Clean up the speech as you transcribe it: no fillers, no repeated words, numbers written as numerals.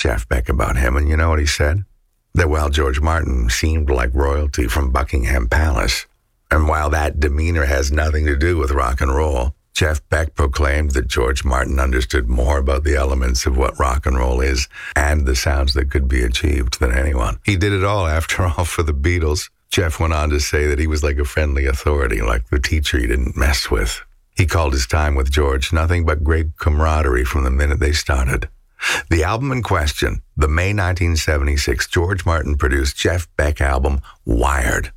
Jeff Beck about him, and you know what he said? That while George Martin seemed like royalty from Buckingham Palace, and while that demeanor has nothing to do with rock and roll, Jeff Beck proclaimed that George Martin understood more about the elements of what rock and roll is and the sounds that could be achieved than anyone. He did it all, after all, for the Beatles. Jeff went on to say that he was like a friendly authority, like the teacher he didn't mess with. He called his time with George nothing but great camaraderie from the minute they started. The album in question, the May 1976 George Martin produced Jeff Beck album, Wired.